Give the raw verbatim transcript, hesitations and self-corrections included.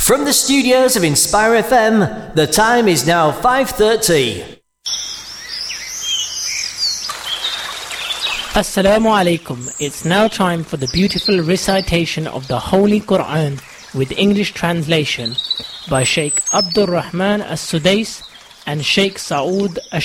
From the studios of Inspire F M, the time is now five thirty. Assalamu alaikum. It's now time for the beautiful recitation of the Holy Quran with English translation by Sheikh Abdul Rahman As-Sudais and Sheikh Saud